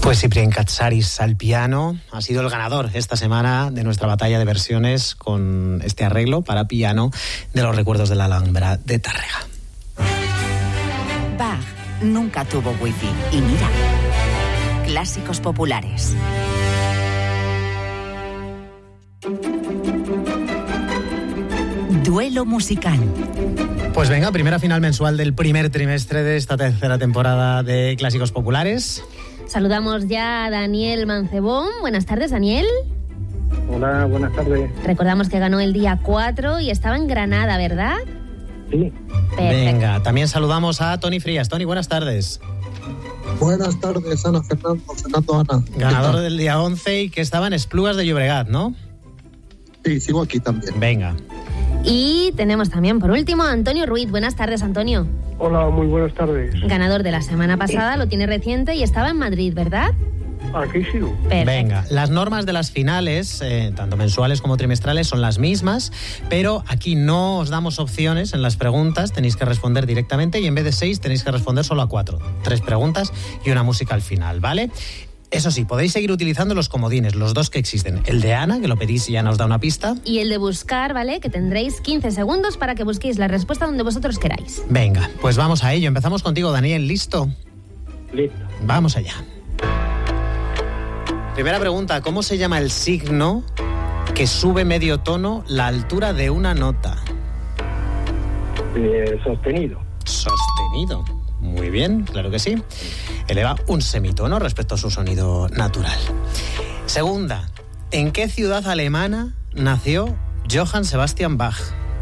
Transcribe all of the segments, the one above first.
Fue Ciprián Katsaris al piano, ha sido el ganador esta semana de nuestra batalla de versiones con este arreglo para piano de los recuerdos de la Alhambra de Tárrega. Bach nunca tuvo wifi y mira, clásicos populares. Duelo musical. Pues venga, primera final mensual del primer trimestre de esta tercera temporada de Clásicos Populares. Saludamos ya a Daniel Mancebón. Buenas tardes, Daniel. Hola, buenas tardes. Recordamos que ganó el día 4 y estaba en Granada, ¿verdad? Sí. Perfecto. Venga, también saludamos a Toni Frías. Toni, buenas tardes. Buenas tardes, Ana, Fernando, Ana. Ganador del día 11 y que estaba en Esplugas de Llobregat, ¿no? Sí, sigo aquí también. Venga. Y tenemos también, por último, a Antonio Ruiz. Buenas tardes, Antonio. Hola, muy buenas tardes. Ganador de la semana pasada, lo tiene reciente y estaba en Madrid, ¿verdad? Aquí sigo. Perfecto. Venga, las normas de las finales, tanto mensuales como trimestrales, son las mismas, pero aquí no os damos opciones en las preguntas, tenéis que responder directamente y en vez de 6 tenéis que responder solo a 4. 3 preguntas y una música al final, ¿vale? Eso sí, podéis seguir utilizando los comodines, los dos que existen. El de Ana, que lo pedís y ya nos da una pista. Y el de buscar, ¿vale? Que tendréis 15 segundos para que busquéis la respuesta donde vosotros queráis. Venga, pues vamos a ello. Empezamos contigo, Daniel. ¿Listo? Listo. Vamos allá. Primera pregunta, ¿cómo se llama el signo que sube medio tono la altura de una nota? Sostenido. Sostenido. Muy bien, claro que sí. Eleva un semitono respecto a su sonido natural. Segunda, ¿en qué ciudad alemana nació Johann Sebastian Bach?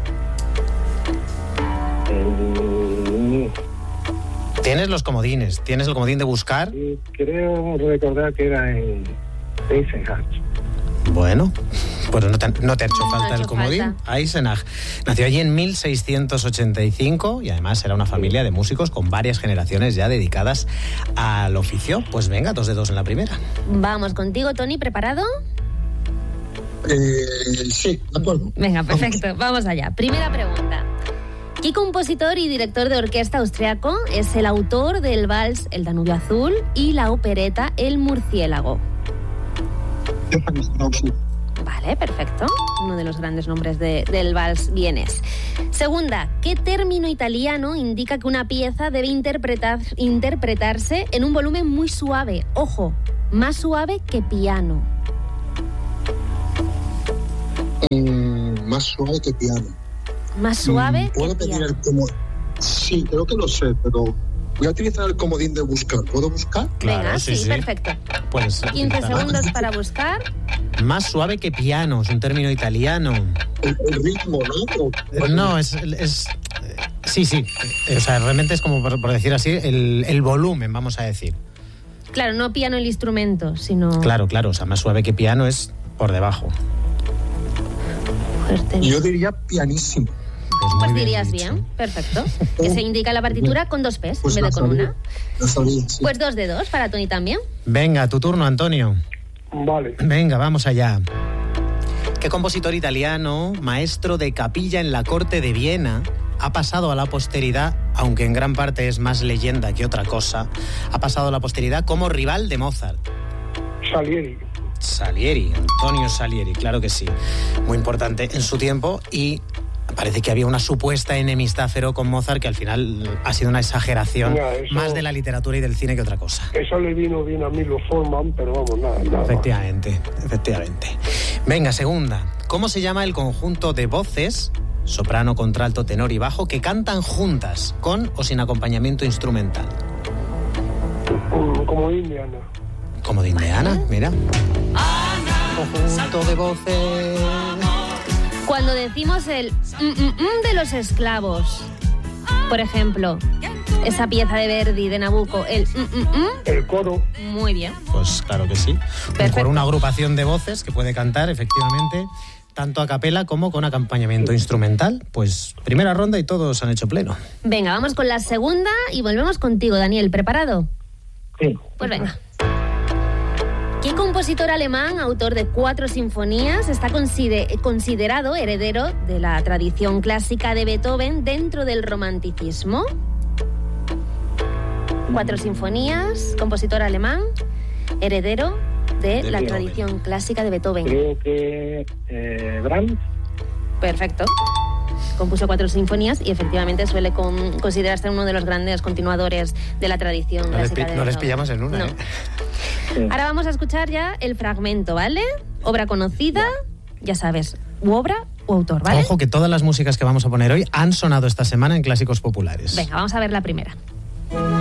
Tienes los comodines, tienes el comodín de buscar. Creo recordar que era en Eisenach. Bueno, pues no te ha hecho falta el hecho comodín. falta. Eisenach nació allí en 1685 y además era una familia de músicos con varias generaciones ya dedicadas al oficio. Pues venga, 2 de 2 en la primera. Vamos contigo, Toni, ¿preparado? Sí, de acuerdo. Venga, perfecto. Vamos allá. Primera pregunta. ¿Qué compositor y director de orquesta austriaco es el autor del vals El Danubio Azul y la opereta El Murciélago? Vale, perfecto. Uno de los grandes nombres del vals vienés. Segunda, ¿qué término italiano indica que una pieza debe interpretarse en un volumen muy suave? Ojo, más suave que piano. Más suave que piano. Más suave ¿Puedo que pedir piano. el comodín? Sí, creo que lo sé, pero voy a utilizar el comodín de buscar. ¿Puedo buscar? Claro, Venga, sí, sí. perfecto. Pues 15 segundos para buscar. Más suave que piano, es un término italiano. El ritmo, ¿no? No, es sí. O sea, realmente es como, por decir así, el volumen, vamos a decir. Claro, no piano el instrumento, sino... Claro, o sea, más suave que piano es por debajo. Yo diría pianísimo. Pues muy dirías dicho. bien, perfecto. Que se indica la partitura con 2 P's Pues en vez de con sabía, una. lo sabía, sí. Pues 2 de 2 para Toni también. Venga, tu turno, Antonio. Vale. Venga, vamos allá. ¿Qué compositor italiano, maestro de capilla en la corte de Viena, ha pasado a la posteridad, aunque en gran parte es más leyenda que otra cosa, ha pasado a la posteridad como rival de Mozart? Salieri, Antonio Salieri, claro que sí. Muy importante en su tiempo y parece que había una supuesta enemistad feroz con Mozart que al final ha sido una exageración más de la literatura y del cine que otra cosa. Eso le vino bien a Milo Forman, pero vamos, nada. Efectivamente. Venga, segunda. ¿Cómo se llama el conjunto de voces, soprano, contralto, tenor y bajo, que cantan juntas, con o sin acompañamiento instrumental? Como Indiana. Como de Indiana, mira. Conjunto de voces. Cuando decimos el de los esclavos, por ejemplo, esa pieza de Verdi, de Nabucco, El coro. Muy bien. Pues claro que sí. Perfecto. Por una agrupación de voces que puede cantar, efectivamente, tanto a capela como con acompañamiento instrumental. Pues primera ronda y todos han hecho pleno. Venga, vamos con la segunda y volvemos contigo, Daniel. ¿Preparado? Sí. Pues venga. ¿Qué compositor alemán, autor de 4 sinfonías, está considerado heredero de la tradición clásica de Beethoven dentro del romanticismo? 4 sinfonías, compositor alemán. heredero de la Beethoven. tradición clásica de Beethoven. Creo que Brahms. Perfecto. Compuso 4 sinfonías y efectivamente suele considerarse uno de los grandes continuadores de la tradición clásica de No les Beethoven. pillamos en una, No. Ahora vamos a escuchar ya el fragmento, ¿vale? Obra conocida, ya sabes, u obra o autor, ¿vale? Ojo que todas las músicas que vamos a poner hoy han sonado esta semana en Clásicos Populares. Venga, vamos a ver la primera.